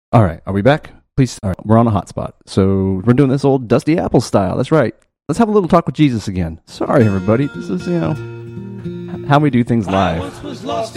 All right, are we back? Please. All right, we're on a hotspot. So we're doing this old Dusty Apple style. That's right. Let's have a little talk with Jesus again. Sorry, everybody. This is, how we do things live.